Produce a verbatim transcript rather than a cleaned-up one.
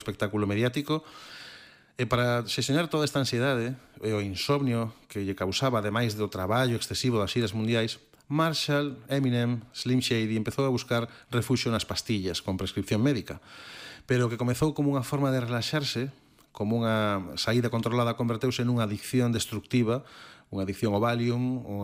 espectáculo mediático. E para xesionar toda esta ansiedade e o insomnio que lle causaba, ademais do traballo excesivo das xiras mundiais, Marshall, Eminem, Slim Shady empezou a buscar refuxio nas pastillas con prescripción médica, pero que comezou como unha forma de relaxarse, como unha saída controlada, converteuse nunha adicción destructiva, unha adicción ao Valium,